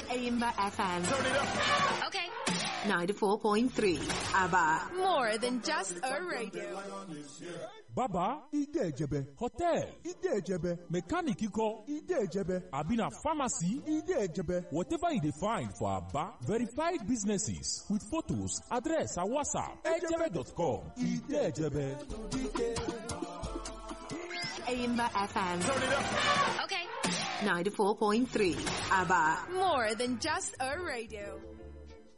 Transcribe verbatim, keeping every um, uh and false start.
Aimba F M. Turn it up. Okay. ninety-four point three. ABBA. More than just a radio. Baba, ide ejebe. Hotel, ide ejebe. Mechanic iko, ide ejebe. Abina pharmacy, ide ejebe. Whatever you find for Aba, verified businesses with photos, address, and WhatsApp. ejebe dot com. Ide ejebe. Aimba F M. Turn it up. Okay. ninety-four point three. ABBA. More than just a radio.